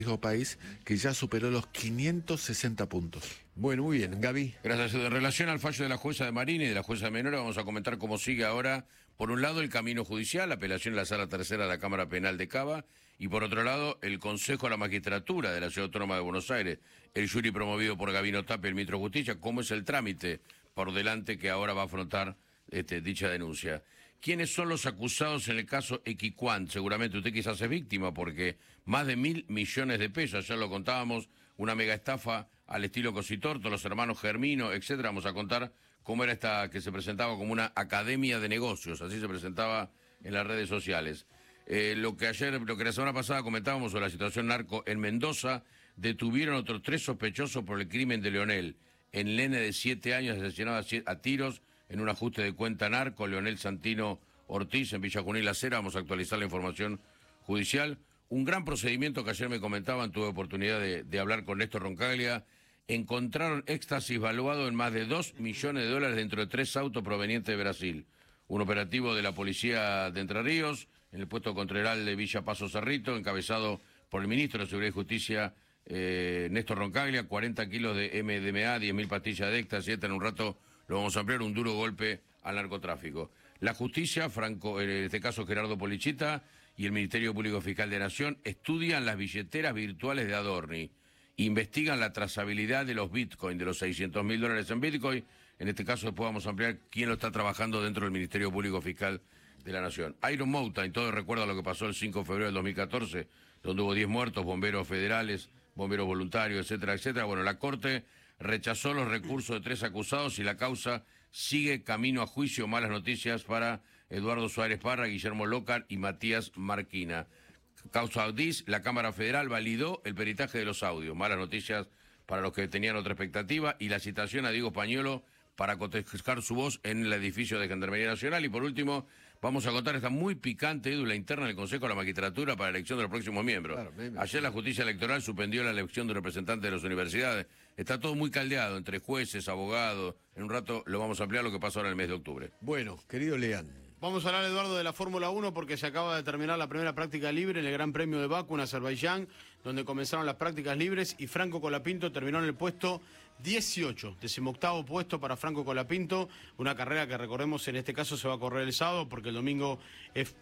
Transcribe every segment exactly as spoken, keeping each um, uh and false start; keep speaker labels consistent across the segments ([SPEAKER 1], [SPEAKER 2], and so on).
[SPEAKER 1] país que ya superó los quinientos sesenta puntos.
[SPEAKER 2] Bueno, muy bien. Gaby.
[SPEAKER 3] Gracias. En relación al fallo de la jueza de Marín y de la jueza de Menores, vamos a comentar cómo sigue ahora, por un lado, el camino judicial, la apelación en la Sala Tercera de la Cámara Penal de Cava, y por otro lado, el Consejo de la Magistratura de la Ciudad Autónoma de Buenos Aires, el jury promovido por Gabino Tapia, el ministro de Justicia, cómo es el trámite por delante que ahora va a afrontar este, dicha denuncia. ¿Quiénes son los acusados en el caso Equiquant? Seguramente usted quizás es víctima porque más de mil millones de pesos, ya lo contábamos, una mega estafa al estilo Cositorto, los hermanos Germino, etcétera. Vamos a contar cómo era esta que se presentaba como una academia de negocios, así se presentaba en las redes sociales. Eh, lo que ayer, lo que la semana pasada comentábamos sobre la situación narco en Mendoza, detuvieron otros tres sospechosos por el crimen de Leonel, el nene de siete años asesinado a, a tiros en un ajuste de cuenta narco, Leonel Santino Ortiz, en Villa Junín La Cera. Vamos a actualizar la información judicial. Un gran procedimiento que ayer me comentaban, tuve oportunidad de, de hablar con Néstor Roncaglia. Encontraron éxtasis valuado en más de dos millones de dólares dentro de tres autos provenientes de Brasil. Un operativo de la policía de Entre Ríos, en el puesto Contreral de Villa Paso Cerrito, encabezado por el ministro de Seguridad y Justicia, eh, Néstor Roncaglia, cuarenta kilos de M D M A, diez mil pastillas de éxtasis. En un rato lo vamos a ampliar, un duro golpe al narcotráfico. La justicia, Franco, en este caso Gerardo Polichita, y el Ministerio Público Fiscal de Nación estudian las billeteras virtuales de Adorni, investigan la trazabilidad de los bitcoins, de los seiscientos mil dólares en bitcoin. En este caso después vamos a ampliar quién lo está trabajando dentro del Ministerio Público Fiscal de la Nación. Iron Mountain, todo recuerda lo que pasó el cinco de febrero del dos mil catorce, donde hubo diez muertos, bomberos federales, bomberos voluntarios, etcétera, etcétera. Bueno, la Corte rechazó los recursos de tres acusados y la causa sigue camino a juicio. Malas noticias para Eduardo Suárez Parra, Guillermo Lócar y Matías Marquina. Causa Audis, la Cámara Federal validó el peritaje de los audios. Malas noticias para los que tenían otra expectativa, y la citación a Diego Pañuelo para cotejar su voz en el edificio de Gendarmería Nacional. Y por último, vamos a contar esta muy picante ídula interna del Consejo de la Magistratura para la elección de los próximos miembros. Claro, ayer la justicia electoral suspendió la elección de representantes de las universidades. Está todo muy caldeado entre jueces, abogados. En un rato lo vamos a ampliar, lo que pasa ahora en el mes de octubre.
[SPEAKER 2] Bueno, querido Leán.
[SPEAKER 4] Vamos a hablar, Eduardo, de la Fórmula uno porque se acaba de terminar la primera práctica libre en el Gran Premio de Bakú, en Azerbaiyán, donde comenzaron las prácticas libres y Franco Colapinto terminó en el puesto dieciocho, decimoctavo puesto para Franco Colapinto, una carrera que recordemos en este caso se va a correr el sábado porque el domingo es,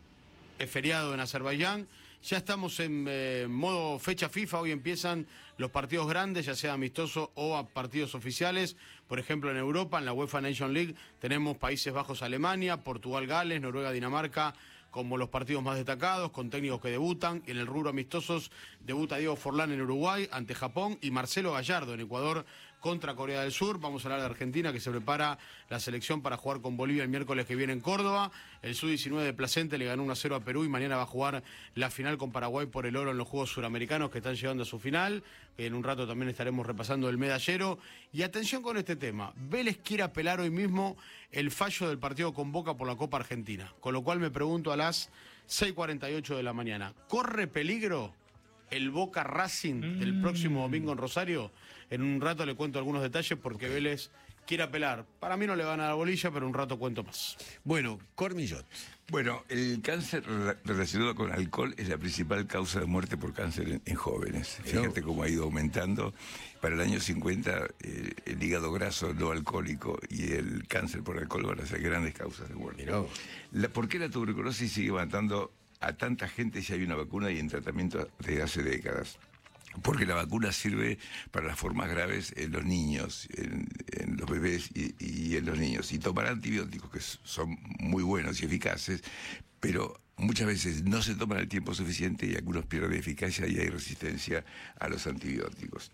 [SPEAKER 4] es feriado en Azerbaiyán. Ya estamos en eh, modo fecha FIFA, hoy empiezan los partidos grandes, ya sea amistosos o a partidos oficiales. Por ejemplo, en Europa, en la UEFA Nation League, tenemos Países Bajos, Alemania, Portugal, Gales, Noruega, Dinamarca, como los partidos más destacados, con técnicos que debutan. En el rubro amistosos, debuta Diego Forlán en Uruguay, ante Japón, y Marcelo Gallardo en Ecuador, contra Corea del Sur. Vamos a hablar de Argentina, que se prepara la selección para jugar con Bolivia el miércoles que viene en Córdoba. El sub diecinueve de Placente le ganó uno a cero a Perú y mañana va a jugar la final con Paraguay por el oro en los Juegos Suramericanos que están llegando a su final. En un rato también estaremos repasando el medallero. Y atención con este tema. Vélez quiere apelar hoy mismo el fallo del partido con Boca por la Copa Argentina. Con lo cual me pregunto a las seis cuarenta y ocho de la mañana, ¿corre peligro el Boca Racing mm. del próximo domingo en Rosario? En un rato le cuento algunos detalles porque okay. Vélez quiere apelar. Para mí no le van a dar bolilla, pero un rato cuento más.
[SPEAKER 2] Bueno, Cormillot.
[SPEAKER 5] Bueno, el cáncer relacionado con alcohol es la principal causa de muerte por cáncer en, en jóvenes. Pero... Fíjate cómo ha ido aumentando. Para el año cincuenta, eh, el hígado graso no alcohólico y el cáncer por alcohol van a ser grandes causas de muerte. Pero... La, ¿Por qué la tuberculosis sigue matando a tanta gente si hay una vacuna y en tratamiento desde hace décadas? Porque la vacuna sirve para las formas graves en los niños, en, en los bebés y, y en los niños. Y tomar antibióticos, que son muy buenos y eficaces, pero muchas veces no se toman el tiempo suficiente y algunos pierden eficacia y hay resistencia a los antibióticos.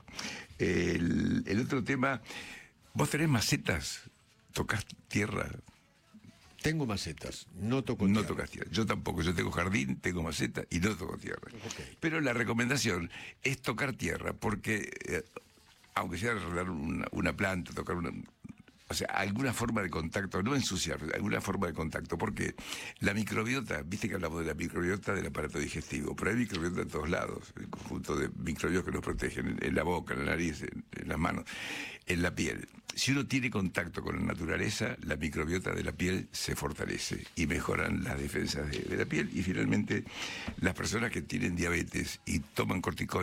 [SPEAKER 5] El, el otro tema, vos tenés macetas, tocas tierra.
[SPEAKER 2] Tengo macetas, no toco
[SPEAKER 5] no
[SPEAKER 2] tierra.
[SPEAKER 5] No tocas tierra. Yo tampoco, yo tengo jardín, tengo maceta y no toco tierra. Okay. Pero la recomendación es tocar tierra, porque eh, aunque sea arreglar una, una planta, tocar una... O sea, alguna forma de contacto, no ensuciar, alguna forma de contacto, porque la microbiota, viste que hablamos de la microbiota del aparato digestivo, pero hay microbiota en todos lados, el conjunto de microbios que nos protegen, en, en la boca, en la nariz, en, en las manos, en la piel. si uno tiene contacto con la naturaleza, la microbiota de la piel se fortalece y mejoran las defensas de, de la piel. Y finalmente, las personas que tienen diabetes y toman corticoides